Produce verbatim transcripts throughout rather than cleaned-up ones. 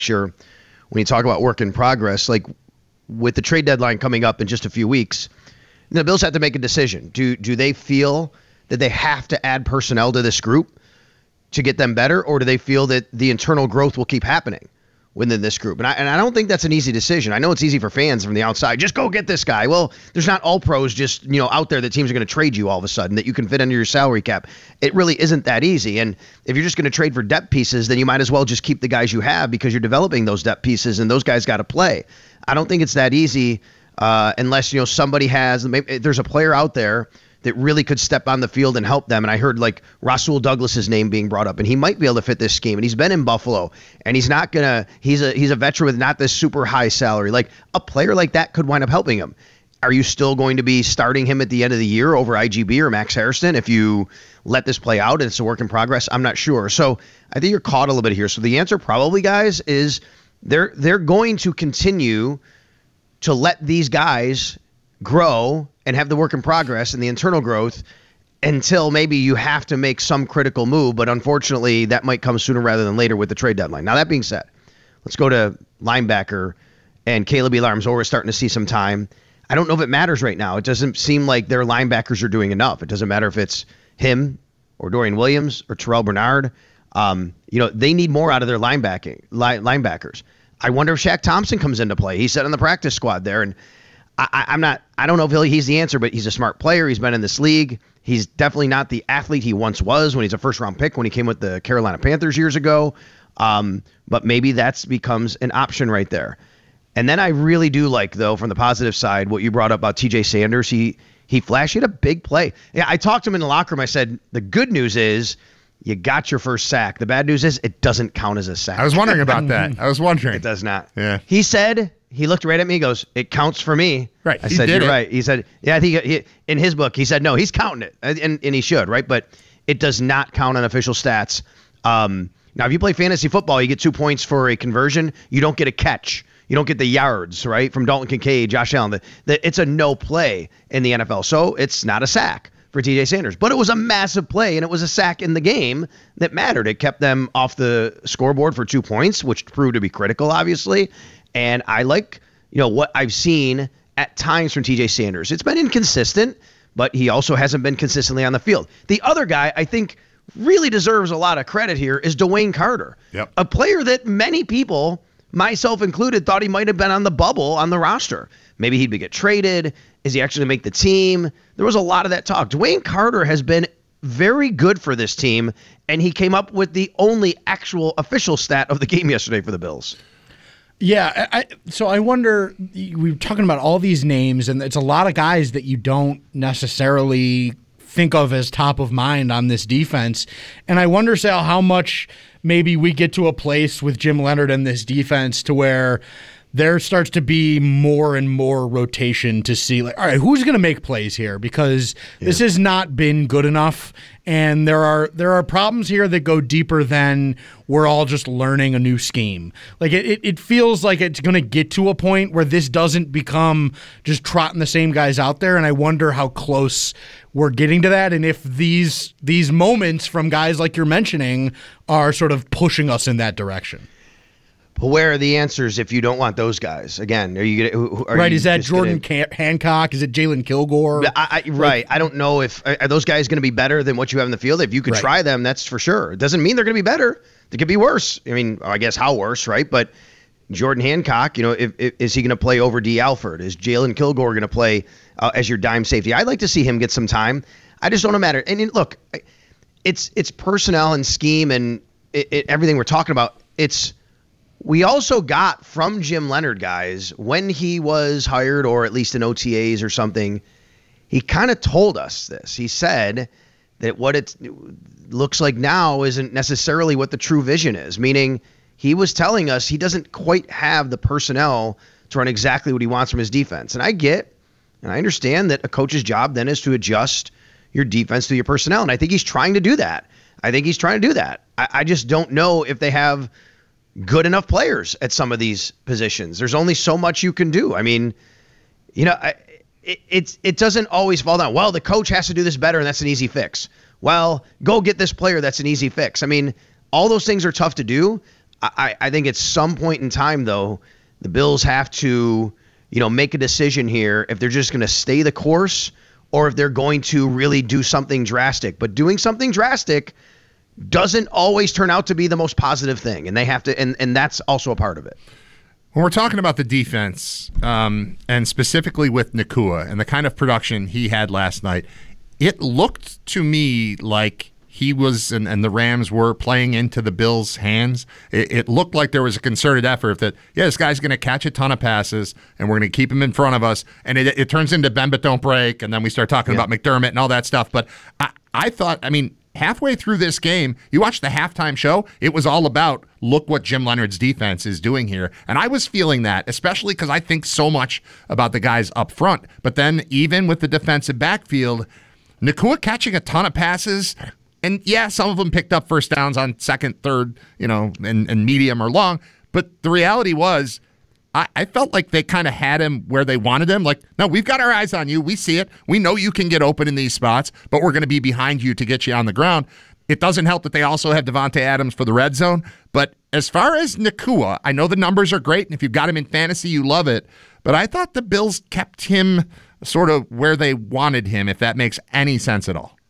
sure when you talk about work in progress, like with the trade deadline coming up in just a few weeks, the Bills have to make a decision. Do do they feel that they have to add personnel to this group to get them better, or do they feel that the internal growth will keep happening within this group? And I, and I don't think that's an easy decision. I know it's easy for fans from the outside. Just go get this guy. Well, there's not all pros just, you know, out there that teams are going to trade you all of a sudden that you can fit under your salary cap. It really isn't that easy. And if you're just going to trade for depth pieces, then you might as well just keep the guys you have because you're developing those depth pieces and those guys got to play. I don't think it's that easy uh, unless, you know, somebody has, maybe there's a player out there that really could step on the field and help them. And I heard like Rasul Douglas's name being brought up, and he might be able to fit this scheme. And he's been in Buffalo, and he's not gonna. He's a he's a veteran with not this super high salary. Like a player like that could wind up helping him. Are you still going to be starting him at the end of the year over I G B or Max Hairston if you let this play out and it's a work in progress? I'm not sure. So I think you're caught a little bit here. So the answer probably, guys, is they're they're going to continue to let these guys grow and have the work in progress and the internal growth until maybe you have to make some critical move. But unfortunately, that might come sooner rather than later with the trade deadline. Now, that being said, let's go to linebacker and Caleb Elam-Zorro is starting to see some time. I don't know if it matters right now. It doesn't seem like their linebackers are doing enough. It doesn't matter if it's him or Dorian Williams or Terrell Bernard. Um, you know, they need more out of their linebacking li- linebackers. I wonder if Shaq Thompson comes into play. He's set on the practice squad there, and I, I'm not, I don't know if he's the answer, but he's a smart player. He's been in this league. He's definitely not the athlete he once was when he's a first round pick when he came with the Carolina Panthers years ago. Um, but maybe that's becomes an option right there. And then I really do like, though, from the positive side, what you brought up about T J Sanders. He, he flashed, he had a big play. Yeah, I talked to him in the locker room. I said, the good news is you got your first sack. The bad news is it doesn't count as a sack. I was wondering about that. I was wondering. It does not. Yeah. He said, he looked right at me, he goes, it counts for me. Right. I he said, did you're it. right. He said, yeah, I think he, in his book, he said, no, he's counting it. And, and, and he should, right? But it does not count on official stats. Um, now, if you play fantasy football, you get two points for a conversion. You don't get a catch. You don't get the yards, right, from Dalton Kincaid, Josh Allen. The, the, it's a no play in the N F L. So it's not a sack for T J Sanders. But it was a massive play, and it was a sack in the game that mattered. It kept them off the scoreboard for two points, which proved to be critical, obviously. And I like, you know, what I've seen at times from T J Sanders. It's been inconsistent, but he also hasn't been consistently on the field. The other guy I think really deserves a lot of credit here is Dwayne Carter, yep. a player that many people, myself included, thought he might have been on the bubble on the roster. Maybe he'd get traded. Is he actually make the team? There was a lot of that talk. Dwayne Carter has been very good for this team, and he came up with the only actual official stat of the game yesterday for the Bills. Yeah, I, so I wonder, we were talking about all these names, and it's a lot of guys that you don't necessarily think of as top of mind on this defense. And I wonder, Sal, how much maybe we get to a place with Jim Leonhard and this defense to where there starts to be more and more rotation to see, like, all right, who's going to make plays here? Because yeah. this has not been good enough, and there are there are problems here that go deeper than we're all just learning a new scheme. Like, it, it feels like it's going to get to a point where this doesn't become just trotting the same guys out there, and I wonder how close we're getting to that, and if these these moments from guys like you're mentioning are sort of pushing us in that direction. But where are the answers if you don't want those guys? Again, are you going to... Right, is that Jordan gonna, Hancock? Is it Jalen Kilgore? I, I, right. I don't know if... Are those guys going to be better than what you have in the field? If you could right. try them, that's for sure. It doesn't mean they're going to be better. They could be worse. I mean, I guess how worse, right? But Jordan Hancock, you know, if, if, is he going to play over D. Alford? Is Jalen Kilgore going to play uh, as your dime safety? I'd like to see him get some time. I just don't know matter. And look, it's it's personnel and scheme and it, it, everything we're talking about. It's... We also got from Jim Leonhard, guys, when he was hired, or at least in O T As or something, he kind of told us this. He said that what it looks like now isn't necessarily what the true vision is, meaning he was telling us he doesn't quite have the personnel to run exactly what he wants from his defense. And I get, and I understand that a coach's job then is to adjust your defense to your personnel, and I think he's trying to do that. I think he's trying to do that. I, I just don't know if they have good enough players at some of these positions. There's only so much you can do. I mean, you know, I, it, it's, it doesn't always fall down. Well, the coach has to do this better, and that's an easy fix. Well, go get this player. That's an easy fix. I mean, all those things are tough to do. I, I think at some point in time, though, the Bills have to, you know, make a decision here if they're just going to stay the course or if they're going to really do something drastic. But doing something drastic doesn't always turn out to be the most positive thing, and they have to, and, and that's also a part of it. When we're talking about the defense, um, and specifically with Nacua and the kind of production he had last night, it looked to me like he was, and, and the Rams were playing into the Bills' hands. It, it looked like there was a concerted effort that, yeah, this guy's going to catch a ton of passes, and we're going to keep him in front of us. And it, it turns into bend but don't break, and then we start talking yeah. about McDermott and all that stuff. But I, I thought, I mean, halfway through this game, you watch the halftime show, it was all about, look what Jim Leonard's defense is doing here. And I was feeling that, especially because I think so much about the guys up front. But then even with the defensive backfield, Nacua catching a ton of passes, and yeah, some of them picked up first downs on second, third, you know, and, and medium or long. But the reality was, I, I felt like they kind of had him where they wanted him. Like, no, we've got our eyes on you. We see it. We know you can get open in these spots, but we're going to be behind you to get you on the ground. It doesn't help that they also have Devontae Adams for the red zone. But as far as Nacua, I know the numbers are great, and if you've got him in fantasy, you love it. But I thought the Bills kept him sort of where they wanted him, if that makes any sense at all.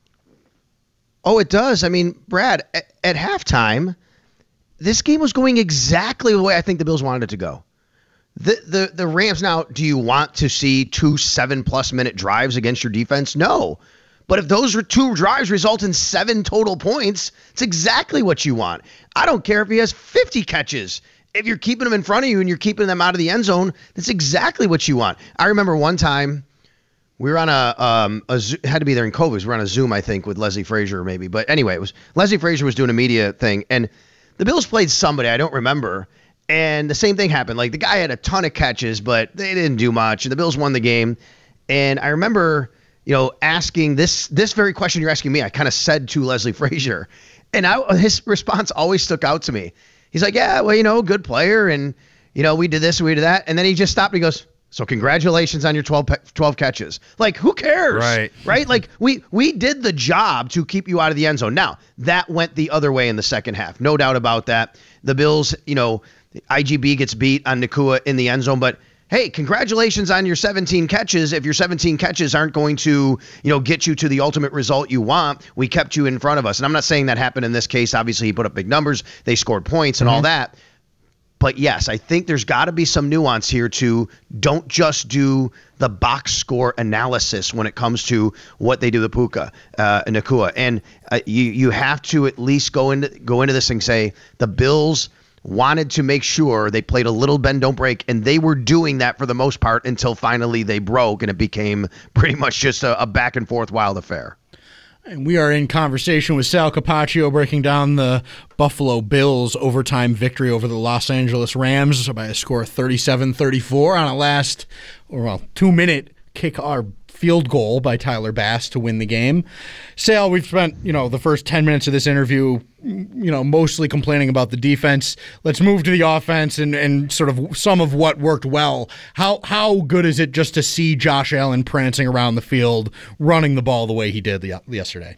Oh, it does. I mean, Brad, at, at halftime, this game was going exactly the way I think the Bills wanted it to go. The, the the Rams now, do you want to see two seven-plus minute drives against your defense? No. But if those two drives result in seven total points, it's exactly what you want. I don't care if he has fifty catches. If you're keeping them in front of you and you're keeping them out of the end zone, that's exactly what you want. I remember one time we were on a, um, a had to be there in COVID. We were on a Zoom, I think, with Leslie Frazier maybe. But anyway, it was Leslie Frazier was doing a media thing, and the Bills played somebody, I don't remember. And the same thing happened. Like, the guy had a ton of catches, but they didn't do much. And the Bills won the game. And I remember, you know, asking this this very question you're asking me. I kind of said to Leslie Frazier. And I, his response always stuck out to me. He's like, yeah, well, you know, good player. And, you know, we did this and we did that. And then he just stopped and he goes, so congratulations on your twelve, twelve catches. Like, who cares? Right. Right? Like, we, we did the job to keep you out of the end zone. Now, that went the other way in the second half. No doubt about that. The Bills, you know, I G B gets beat on Nacua in the end zone, but hey, congratulations on your seventeen catches. If your seventeen catches aren't going to, you know, get you to the ultimate result you want, we kept you in front of us. And I'm not saying that happened in this case. Obviously, he put up big numbers. They scored points and mm-hmm. all that. But yes, I think there's got to be some nuance here to don't just do the box score analysis when it comes to what they do with Puka, uh, Nacua. And uh, you you have to at least go into go into this and say the Bills wanted to make sure they played a little bend, don't break, and they were doing that for the most part until finally they broke, and it became pretty much just a, a back-and-forth wild affair. And we are in conversation with Sal Capaccio breaking down the Buffalo Bills' overtime victory over the Los Angeles Rams by a score of thirty-seven thirty-four on a last, or well, two-minute kick or field goal by Tyler Bass to win the game. Sal, we've spent, you know, the first ten minutes of this interview, you know, mostly complaining about the defense. Let's move to the offense and, and sort of some of what worked well. How how good is it just to see Josh Allen prancing around the field, running the ball the way he did the, yesterday?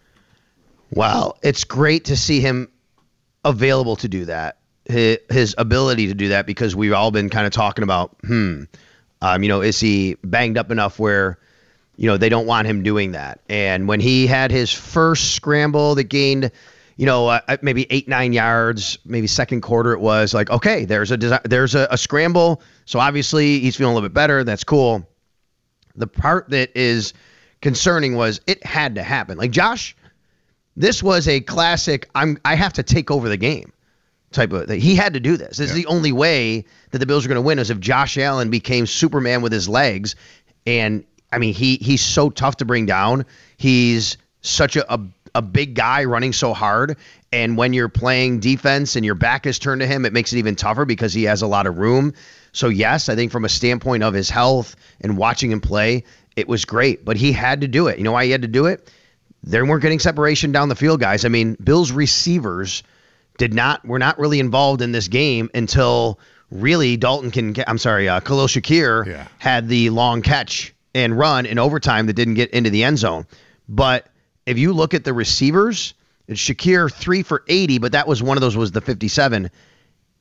Well, it's great to see him available to do that, his, his ability to do that, because we've all been kind of talking about, hmm, um, you know, is he banged up enough where, you know, they don't want him doing that. And when he had his first scramble that gained, you know, uh, maybe eight, nine yards, maybe second quarter it was, like, okay, there's a desi- there's a, a scramble. So obviously he's feeling a little bit better. That's cool. The part that is concerning was it had to happen. Like, Josh, this was a classic, I'm I have to take over the game type of thing. He had to do this. This yeah. is the only way that the Bills are going to win, is if Josh Allen became Superman with his legs. And I mean, he he's so tough to bring down. He's such a, a, a big guy running so hard. And when you're playing defense and your back is turned to him, it makes it even tougher because he has a lot of room. So, yes, I think from a standpoint of his health and watching him play, it was great. But he had to do it. You know why he had to do it? They weren't getting separation down the field, guys. I mean, Bills receivers did not were not really involved in this game until really Dalton can I'm sorry, uh, Khalil Shakir yeah. had the long catch and run in overtime that didn't get into the end zone. But if you look at the receivers, it's Shakir three for eighty, but that was one of those was the fifty-seven.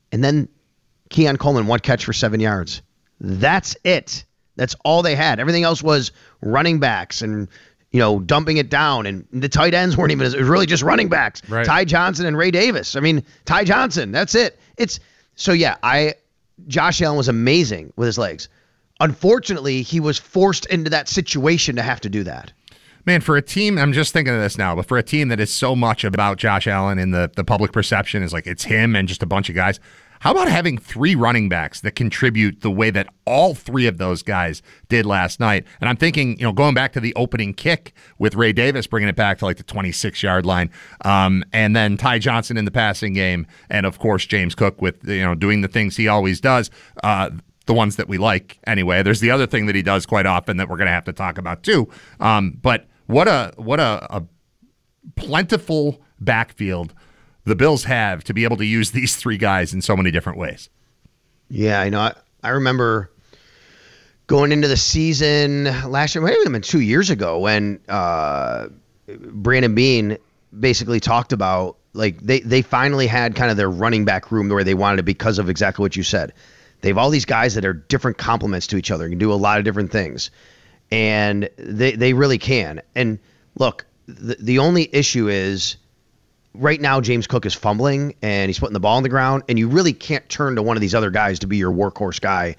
And then Keon Coleman, one catch for seven yards. That's it. That's all they had. Everything else was running backs and, you know, dumping it down. And the tight ends weren't even, it was really just running backs. Right. Ty Johnson and Ray Davis. I mean, Ty Johnson, that's it. It's, so yeah, I, Josh Allen was amazing with his legs. Unfortunately, he was forced into that situation to have to do that. Man, for a team, I'm just thinking of this now, but for a team that is so much about Josh Allen and the, the public perception is like it's him and just a bunch of guys, how about having three running backs that contribute the way that all three of those guys did last night? And I'm thinking, you know, going back to the opening kick with Ray Davis, bringing it back to like the twenty-six-yard line, um, and then Ty Johnson in the passing game, and of course James Cook with, you know, doing the things he always does. Uh, the ones that we like anyway. There's the other thing that he does quite often that we're going to have to talk about too. Um, but what a what a, a plentiful backfield the Bills have to be able to use these three guys in so many different ways. Yeah, I know. I, I remember going into the season last year, maybe even two years ago, when uh, Brandon Beane basically talked about, like, they, they finally had kind of their running back room where they wanted it because of exactly what you said. They have all these guys that are different complements to each other, can do a lot of different things. And they, they really can. And look, the, the only issue is right now James Cook is fumbling and he's putting the ball on the ground, and you really can't turn to one of these other guys to be your workhorse guy.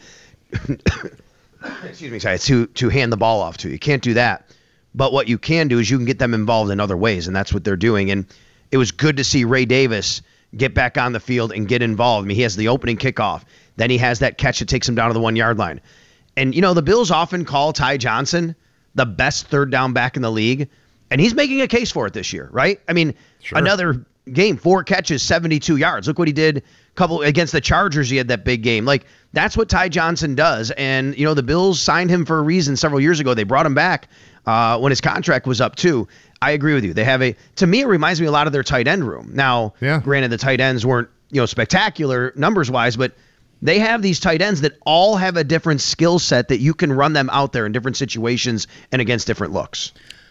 Excuse me, sorry, to to hand the ball off to. You can't do that. But what you can do is you can get them involved in other ways, and that's what they're doing. And it was good to see Ray Davis get back on the field and get involved. I mean, he has the opening kickoff. Then he has that catch that takes him down to the one-yard line. And, you know, the Bills often call Ty Johnson the best third down back in the league, and he's making a case for it this year, right? I mean, sure. Another game, four catches, seventy-two yards. Look what he did a couple against the Chargers. He had that big game. Like, that's what Ty Johnson does. And, you know, the Bills signed him for a reason several years ago. They brought him back uh, when his contract was up, too. I agree with you. They have a, to me, it reminds me a lot of their tight end room. Now, yeah. Granted, the tight ends weren't, you know, spectacular numbers-wise, but they have these tight ends that all have a different skill set that you can run them out there in different situations and against different looks.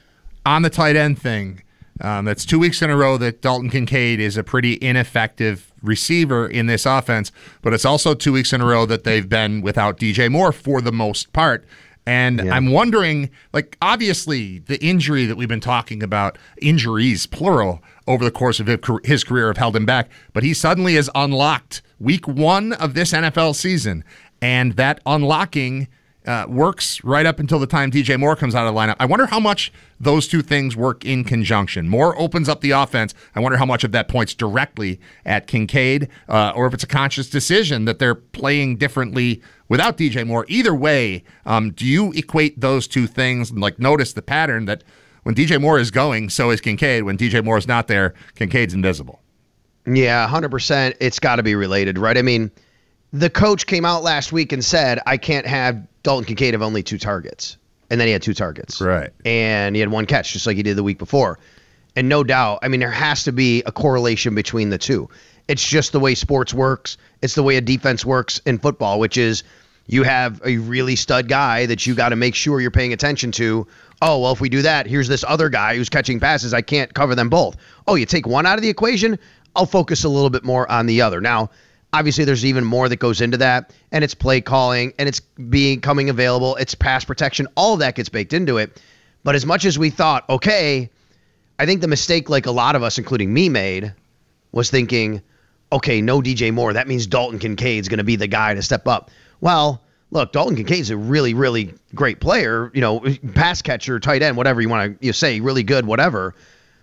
On the tight end thing, um, that's two weeks in a row that Dalton Kincaid is a pretty ineffective receiver in this offense, but it's also two weeks in a row that they've been without D J Moore for the most part. And yeah. I'm wondering, like, obviously the injury that we've been talking about, injuries, plural, over the course of his career have held him back, but he suddenly is unlocked week one of this N F L season. And that unlocking uh, works right up until the time D J Moore comes out of the lineup. I wonder how much those two things work in conjunction. Moore opens up the offense. I wonder how much of that points directly at Kincaid, uh, or if it's a conscious decision that they're playing differently without D J Moore. Either way, um, do you equate those two things and, like, notice the pattern that when D J Moore is going, so is Kincaid. When D J Moore is not there, Kincaid's invisible. Yeah, one hundred percent. It's got to be related, right? I mean, the coach came out last week and said, I can't have Dalton Kincaid have only two targets. And then he had two targets. Right. And he had one catch, just like he did the week before. And no doubt, I mean, there has to be a correlation between the two. It's just the way sports works. It's the way a defense works in football, which is you have a really stud guy that you got to make sure you're paying attention to. Oh, well, if we do that, here's this other guy who's catching passes. I can't cover them both. Oh, you take one out of the equation, I'll focus a little bit more on the other. Now, obviously, there's even more that goes into that, and it's play calling, and it's becoming available, it's pass protection. All of that gets baked into it. But as much as we thought, okay, I think the mistake, like a lot of us, including me, made was thinking, okay, no D J Moore. That means Dalton Kincaid's going to be the guy to step up. Well, look, Dalton Kincaid's a really, really great player, you know, pass catcher, tight end, whatever you want to you say, really good, whatever.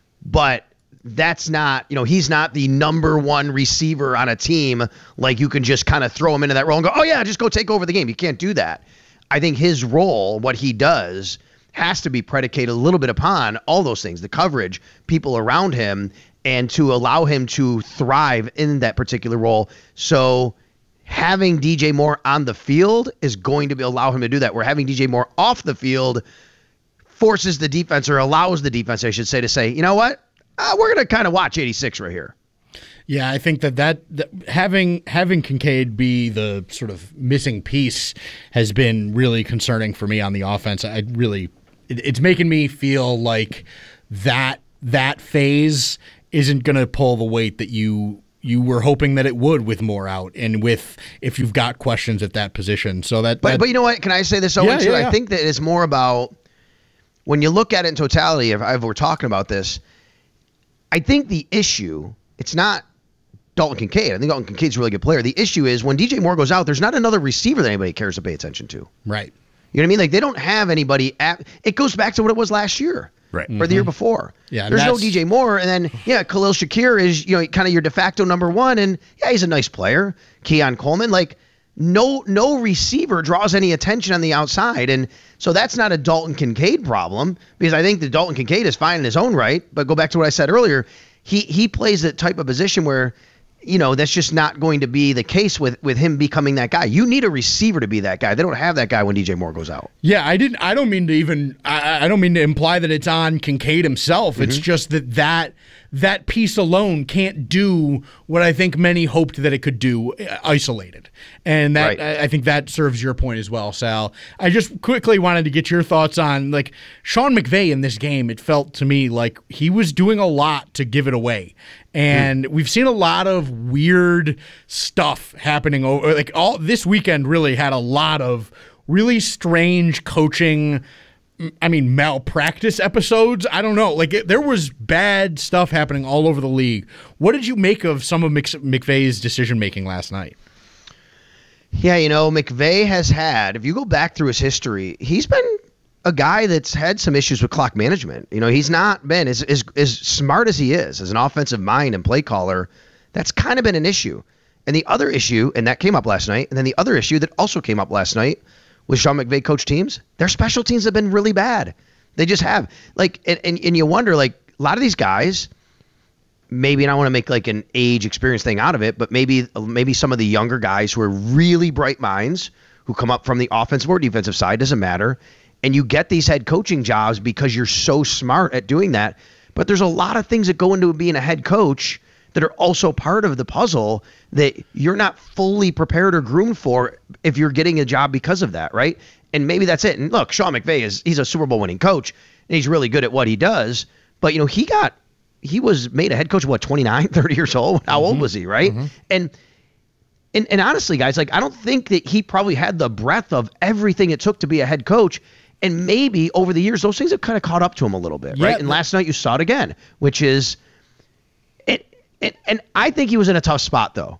But that's not, you know, he's not the number one receiver on a team. Like, you can just kind of throw him into that role and go, oh, yeah, just go take over the game. You can't do that. I think his role, what he does, has to be predicated a little bit upon all those things, the coverage, people around him, and to allow him to thrive in that particular role. So having D J Moore on the field is going to be, allow him to do that. Where having D J Moore off the field forces the defense, or allows the defense, I should say, to say, you know what? Uh, we're going to kind of watch eighty-six right here. Yeah, I think that, that that having having Kincaid be the sort of missing piece has been really concerning for me on the offense. I really, it, it's making me feel like that that phase isn't going to pull the weight that you you were hoping that it would with Moore out and with if you've got questions at that position. So that, but that, but you know what? Can I say this? Owen, yeah, too? yeah, yeah. I think that it's more about when you look at it in totality. If, if we're talking about this, I think the issue it's not Dalton Kincaid. I think Dalton Kincaid's a really good player. The issue is when D J Moore goes out, there's not another receiver that anybody cares to pay attention to. Right. You know what I mean? Like they don't have anybody. At, it goes back to what it was last year. Right. Or the year before. Yeah, There's no that's- D J Moore. And then, yeah, Khalil Shakir is, you know, kind of your de facto number one. And, yeah, he's a nice player. Keon Coleman. Like, no no receiver draws any attention on the outside. And so that's not a Dalton Kincaid problem because I think that Dalton Kincaid is fine in his own right. But go back to what I said earlier. He he plays that type of position where, you know, that's just not going to be the case with, with him becoming that guy. You need a receiver to be that guy. They don't have that guy when D J Moore goes out. Yeah, I didn't. I don't mean to even. I, I don't mean to imply that it's on Kincaid himself. It's Mm-hmm. just that that that piece alone can't do what I think many hoped that it could do, uh, isolated. And that Right. I, I think that serves your point as well, Sal. I just quickly wanted to get your thoughts on like Sean McVay in this game. It felt to me like he was doing a lot to give it away. And we've seen a lot of weird stuff happening over like all this weekend really had a lot of really strange coaching, I mean, malpractice episodes. I don't know. Like it, there was bad stuff happening all over the league. What did you make of some of Mc, McVay's decision making last night? Yeah, you know, McVay has had, if you go back through his history, he's been a guy that's had some issues with clock management. You know, he's not been as, as, as smart as he is as an offensive mind and play caller. That's kind of been an issue. And the other issue, and that came up last night, and then the other issue that also came up last night with Sean McVay coach teams, their special teams have been really bad. They just have. Like, and, and, and you wonder, like, a lot of these guys, maybe, and I want to make like an age experience thing out of it, but maybe maybe some of the younger guys who are really bright minds who come up from the offensive or defensive side, doesn't matter, and you get these head coaching jobs because you're so smart at doing that. But there's a lot of things that go into being a head coach that are also part of the puzzle that you're not fully prepared or groomed for if you're getting a job because of that, right? And maybe that's it. And look, Sean McVay is he's a Super Bowl winning coach, and he's really good at what he does. But, you know, he got he was made a head coach at what, twenty-nine, thirty years old? How mm-hmm. old was he, right? Mm-hmm. And and and honestly, guys, like I don't think that he probably had the breadth of everything it took to be a head coach. And maybe over the years, those things have kind of caught up to him a little bit, right? Yeah. And last night you saw it again, which is it. And, and I think he was in a tough spot, though.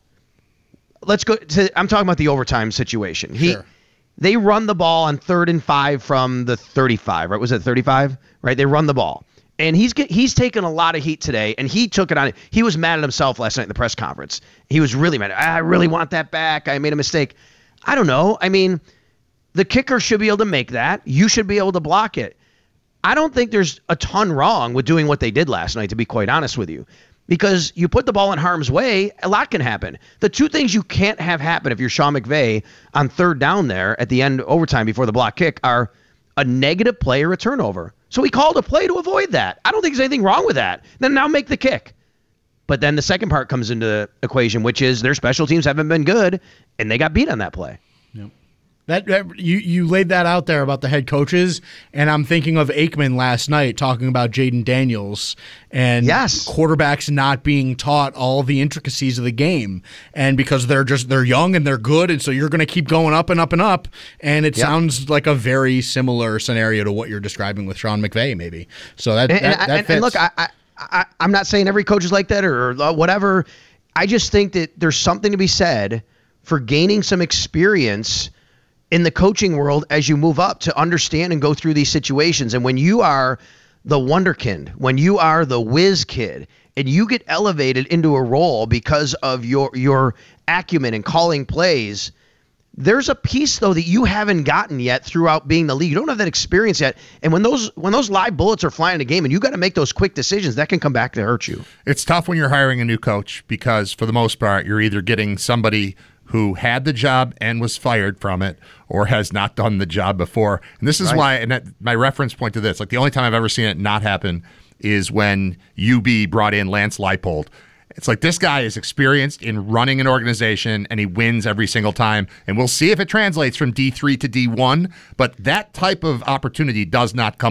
Let's go to. I'm talking about the overtime situation. He, sure. They run the ball on third and five from the thirty-five, right? Was it thirty-five? Right? They run the ball, and he's get, he's taken a lot of heat today, and he took it on. He was mad at himself last night in the press conference. He was really mad. I really want that back. I made a mistake. I don't know. I mean, the kicker should be able to make that. You should be able to block it. I don't think there's a ton wrong with doing what they did last night, to be quite honest with you. Because you put the ball in harm's way, a lot can happen. The two things you can't have happen if you're Sean McVay on third down there at the end overtime before the block kick are a negative play or a turnover. So he called a play to avoid that. I don't think there's anything wrong with that. Then now make the kick. But then the second part comes into the equation, which is their special teams haven't been good, and they got beat on that play. Yep. That, that you you laid that out there about the head coaches, and I'm thinking of Aikman last night talking about Jaden Daniels and yes. quarterbacks not being taught all the intricacies of the game, and because they're just they're young and they're good, and so you're going to keep going up and up and up, and it yep. sounds like a very similar scenario to what you're describing with Sean McVay, maybe. So that and, that, and, that and, fits. and look, I, I, I I'm not saying every coach is like that or whatever. I just think that there's something to be said for gaining some experience in the coaching world as you move up to understand and go through these situations. And when you are the wonderkind, when you are the whiz kid, and you get elevated into a role because of your your acumen and calling plays, there's a piece though that you haven't gotten yet throughout being the league. You don't have that experience yet. And when those when those live bullets are flying in a game and you got to make those quick decisions, that can come back to hurt you. It's tough when you're hiring a new coach because for the most part, you're either getting somebody who had the job and was fired from it or has not done the job before. And this is right. why, and that, my reference point to this, like the only time I've ever seen it not happen is when U B brought in Lance Leipold. It's like this guy is experienced in running an organization and he wins every single time. And we'll see if it translates from D three to D one. But that type of opportunity does not come up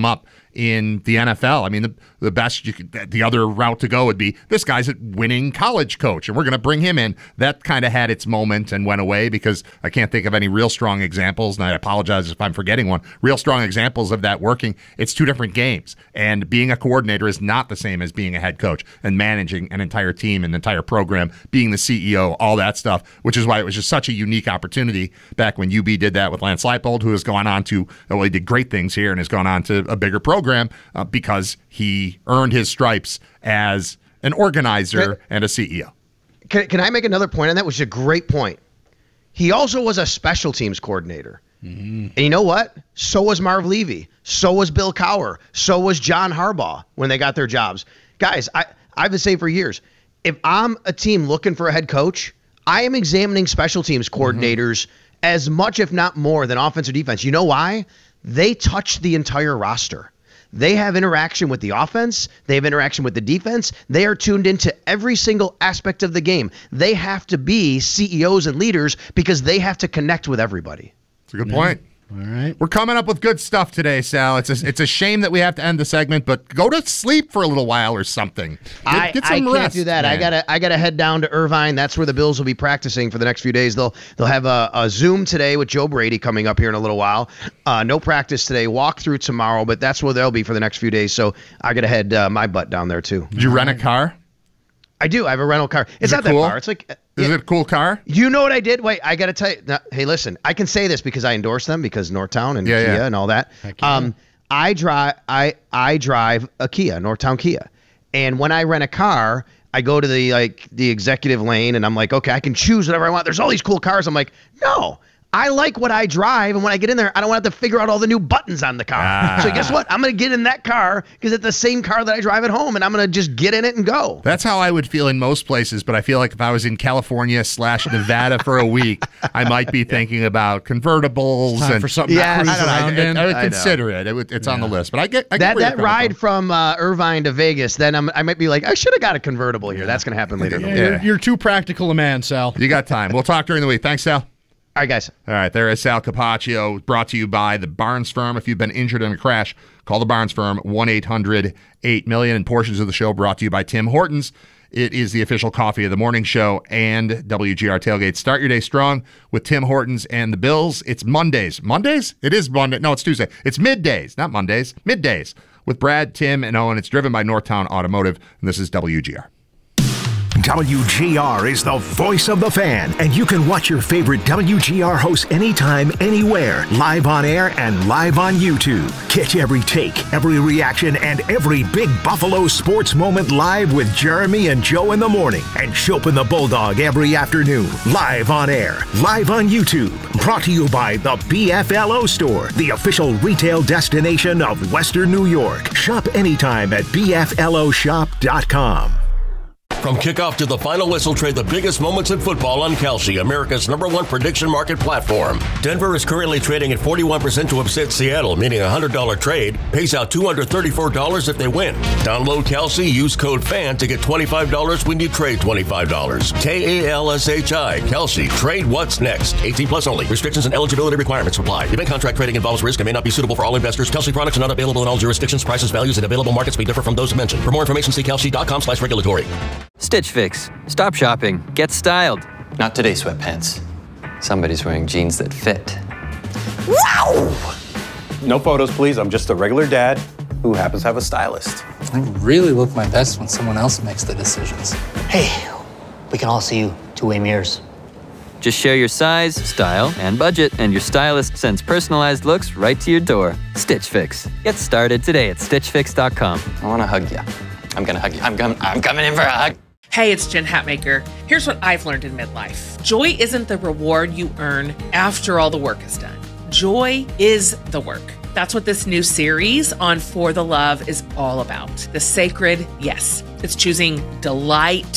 in the N F L. I mean, the, the best you could, the other route to go would be this guy's a winning college coach, and we're going to bring him in. That kind of had its moment and went away because I can't think of any real strong examples, and I apologize if I'm forgetting one. Real strong examples of that working. It's two different games, and being a coordinator is not the same as being a head coach and managing an entire team, an entire program, being the C E O, all that stuff, which is why it was just such a unique opportunity back when U B did that with Lance Leipold, who has gone on to, well, he did great things here and has gone on to a bigger program uh, because he earned his stripes as an organizer can, and a C E O. Can, can I make another point on that, which is a great point? He also was a special teams coordinator. Mm-hmm. And you know what? So was Marv Levy. So was Bill Cowher. So was John Harbaugh when they got their jobs. Guys, I, I've been saying for years, if I'm a team looking for a head coach, I am examining special teams coordinators mm-hmm. as much, if not more, than offense or defense. You know why? They touch the entire roster. They have interaction with the offense. They have interaction with the defense. They are tuned into every single aspect of the game. They have to be C E Os and leaders because they have to connect with everybody. That's a good point. All right. We're coming up with good stuff today, Sal. It's a, it's a shame that we have to end the segment, but go to sleep for a little while or something. Get, I, get some I can't rest, do that. man. I gotta I gotta head down to Irvine. That's where the Bills will be practicing for the next few days. They'll they'll have a, a Zoom today with Joe Brady coming up here in a little while. Uh, no practice today. Walk through tomorrow, but that's where they'll be for the next few days. So I gotta head uh, my butt down there too. Did you rent a car? I do. I have a rental car. It's Is not it cool? that far. It's like. Is yeah. it a cool car? You know what I did? Wait, I got to tell you. Now, hey, listen, I can say this because I endorse them because Northtown and yeah, Kia yeah. and all that. Yeah. Um, I drive I I drive a Kia, Northtown Kia. And when I rent a car, I go to the like the executive lane and I'm like, okay, I can choose whatever I want. There's all these cool cars. I'm like, no. I like what I drive, and when I get in there, I don't want to have to figure out all the new buttons on the car. Ah. So guess what? I'm going to get in that car because it's the same car that I drive at home, and I'm going to just get in it and go. That's how I would feel in most places, but I feel like if I was in California slash Nevada for a week, I might be thinking about convertibles. Time and for something Yeah, to cruise I don't know. around I, in. I would I know. consider it. it would, it's on the list, but I get I get That where you're that coming ride from. from uh, Irvine to Vegas, then I'm, I might be like, I should have got a convertible here. That's going to happen later. Yeah, All You're, you're too practical a man, Sal. You got time. We'll talk during the week. Thanks, Sal. right, guys. All right, there is Sal Capaccio, brought to you by the Barnes Firm. If you've been injured in a crash, call the Barnes Firm, one eight hundred eight million. And portions of the show brought to you by Tim Hortons. It is the official coffee of the morning show and W G R Tailgate. Start your day strong with Tim Hortons and the Bills. It's Mondays. Mondays? It is Monday. No, it's Tuesday. It's middays, not Mondays. Middays with Brad, Tim, and Owen. It's driven by Northtown Automotive, and this is W G R. W G R is the voice of the fan, and you can watch your favorite W G R hosts anytime, anywhere, live on air and live on YouTube. Catch every take, every reaction, and every big Buffalo sports moment live with Jeremy and Joe in the morning, and Chopin the Bulldog every afternoon, live on air, live on YouTube. Brought to you by the B F L O Store, the official retail destination of Western New York. Shop anytime at B F L O shop dot com. From kickoff to the final whistle, trade the biggest moments in football on Kalshi, America's number one prediction market platform. Denver is currently trading at forty-one percent to upset Seattle, meaning a one hundred dollars trade pays out two hundred thirty-four dollars if they win. Download Kalshi, use code FAN to get twenty-five dollars when you trade twenty-five dollars. K A L S H I, Kalshi. Trade what's next. eighteen plus only. Restrictions and eligibility requirements apply. Event contract trading involves risk and may not be suitable for all investors. Kalshi products are not available in all jurisdictions. Prices, values, and available markets may differ from those mentioned. For more information, see Kalshi dot com slash regulatory. Stitch Fix. Stop shopping. Get styled. Not today, sweatpants. Somebody's wearing jeans that fit. Wow! No photos, please. I'm just a regular dad who happens to have a stylist. I really look my best when someone else makes the decisions. Hey, we can all see you two-way mirrors. Just share your size, style, and budget, and your stylist sends personalized looks right to your door. Stitch Fix. Get started today at stitch fix dot com. I want to hug you. I'm going to hug you. I'm, com- I'm coming in for a hug. Hey, it's Jen Hatmaker. Here's what I've learned in midlife. Joy isn't the reward you earn after all the work is done. Joy is the work. That's what this new series on For the Love is all about. The sacred yes. It's choosing delight,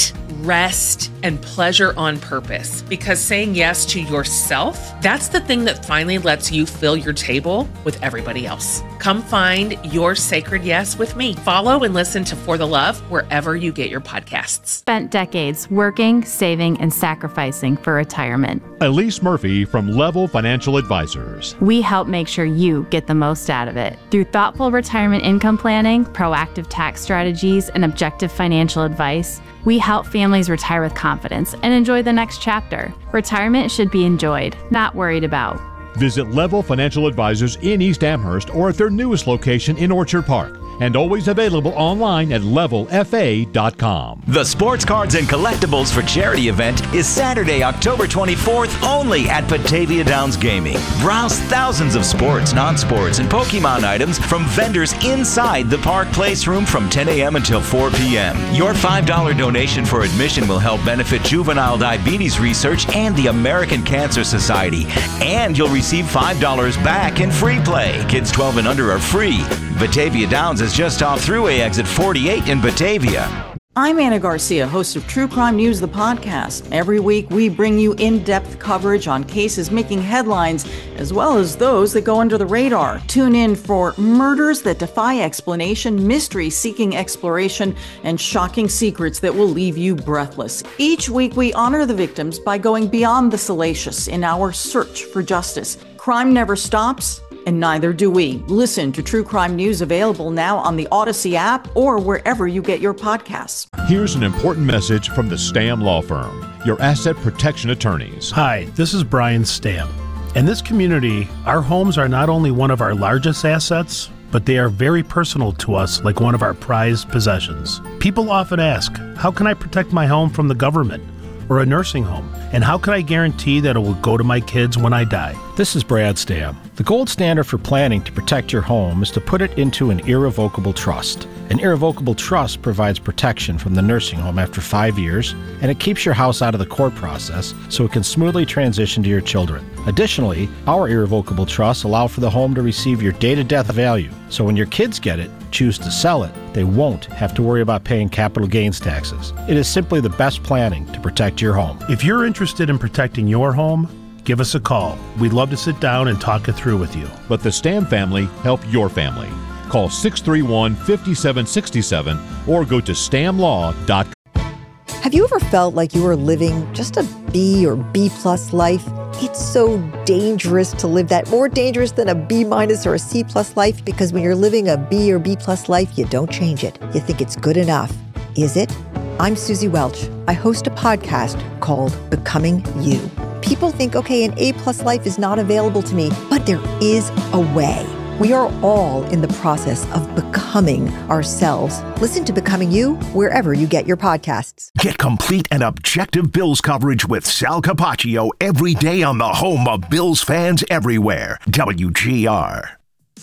rest, and pleasure on purpose. Because saying yes to yourself, that's the thing that finally lets you fill your table with everybody else. Come find your sacred yes with me. Follow and listen to For the Love wherever you get your podcasts. Spent decades working, saving, and sacrificing for retirement. Elise Murphy from Level Financial Advisors. We help make sure you get the most out of it. Through thoughtful retirement income planning, proactive tax strategies, and objective financial advice, we help families retire with confidence and enjoy the next chapter. Retirement should be enjoyed, not worried about. Visit Level Financial Advisors in East Amherst or at their newest location in Orchard Park. And always available online at level f a dot com. The Sports Cards and Collectibles for Charity event is Saturday, October twenty-fourth, only at Batavia Downs Gaming. Browse thousands of sports, non-sports, and Pokemon items from vendors inside the Park Place Room from ten a.m. until four p.m. Your five dollars donation for admission will help benefit juvenile diabetes research and the American Cancer Society. And you'll receive five dollars back in free play. Kids twelve and under are free. Batavia Downs is just off Thruway exit forty-eight in Batavia. I'm Anna Garcia, host of True Crime News, the podcast. Every week, we bring you in-depth coverage on cases making headlines, as well as those that go under the radar. Tune in for murders that defy explanation, mysteries seeking exploration, and shocking secrets that will leave you breathless. Each week, we honor the victims by going beyond the salacious in our search for justice. Crime never stops, and neither do we. Listen to True Crime News, available now on the Odyssey app or wherever you get your podcasts. Here's an important message from the Stam Law Firm, your asset protection attorneys. Hi, this is Brian Stam. In this community, our homes are not only one of our largest assets, but they are very personal to us, like one of our prized possessions. People often ask, how can I protect my home from the government or a nursing home? And how can I guarantee that it will go to my kids when I die? This is Brad Stam. The gold standard for planning to protect your home is to put it into an irrevocable trust. An irrevocable trust provides protection from the nursing home after five years, and it keeps your house out of the court process so it can smoothly transition to your children. Additionally, our irrevocable trusts allow for the home to receive your date-of-death value, so when your kids get it, choose to sell it, they won't have to worry about paying capital gains taxes. It is simply the best planning to protect your home. If you're interested in protecting your home, give us a call. We'd love to sit down and talk it through with you. Let the Stam family help your family. Call six three one, five seven six seven or go to stam law dot com. Have you ever felt like you were living just a B or B plus life? It's so dangerous to live that, more dangerous than a B minus or a C plus life, because when you're living a B or B plus life, you don't change it. You think it's good enough. Is it? I'm Susie Welch. I host a podcast called Becoming You. People think, okay, an A plus life is not available to me, but there is a way. We are all in the process of becoming ourselves. Listen to Becoming You wherever you get your podcasts. Get complete and objective Bills coverage with Sal Capaccio every day on the home of Bills fans everywhere. W G R.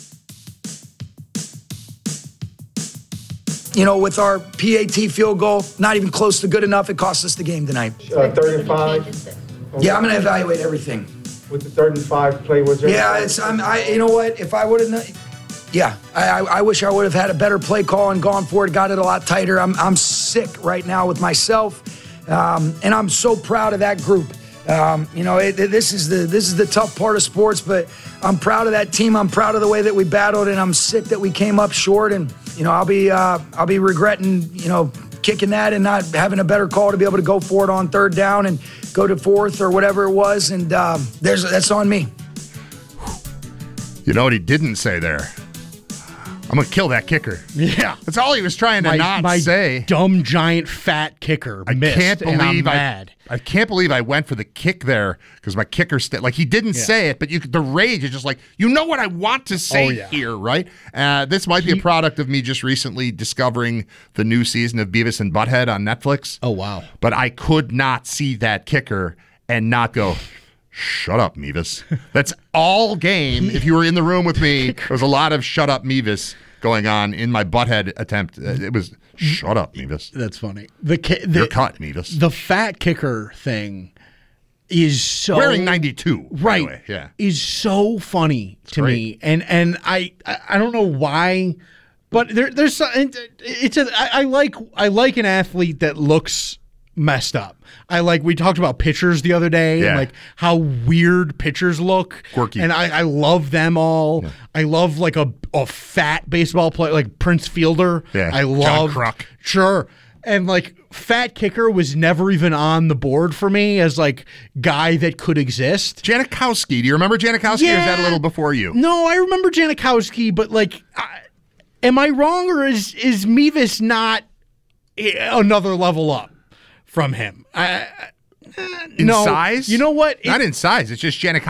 You know, with our P A T field goal, not even close to good enough, it cost us the game tonight. Uh, third and five. Yeah, I'm going to evaluate everything. With the third and five play, was there? Yeah, it's. I'm. I. You know what? If I would have, yeah, I, I. I wish I would have had a better play call and gone for it. Got it a lot tighter. I'm. I'm sick right now with myself, um, and I'm so proud of that group. Um, you know, it, this is the this is the tough part of sports, but I'm proud of that team. I'm proud of the way that we battled, and I'm sick that we came up short. And you know, I'll be. Uh, I'll be regretting. You know, kicking that and not having a better call to be able to go for it on third down and go to fourth or whatever it was, and um, there's that's on me. You know what he didn't say there? I'm going to kill that kicker. Yeah. That's all he was trying to my, not my say. Dumb, giant, fat kicker I missed, can't believe and I'm I, mad. I can't believe I went for the kick there because my kicker, st- like he didn't Yeah. say it, but you the rage is just like, you know what I want to say Oh, yeah. here, right? Uh, this might be a product of me just recently discovering the new season of Beavis and Butthead on Netflix. Oh, wow. But I could not see that kicker and not go, shut up, Mevis. That's all game. If you were in the room with me, there was a lot of shut up, Mevis going on in my Butthead attempt. Uh, It was shut up, Mevis. That's funny. The, ki- the You're cut, Mevis. The fat kicker thing is so Wearing ninety-two, by right? the way. Yeah, is so funny it's to great. me, and and I I I don't know why, but there there's some- it's a I, I like I like an athlete that looks messed up. I like we talked about pitchers the other day Yeah. and like how weird pitchers look. Quirky. And I, I love them all. Yeah. I love like a, a fat baseball player like Prince Fielder. Yeah. I John love Kruk. Sure. And like fat kicker was never even on the board for me as like guy that could exist. Janikowski. Do you remember Janikowski Yeah. or is that a little before you? No, I remember Janikowski, but like I, am I wrong or is is Mevis not another level up from him? I, In no, size? You know what? Not in size. It's just Janikowski.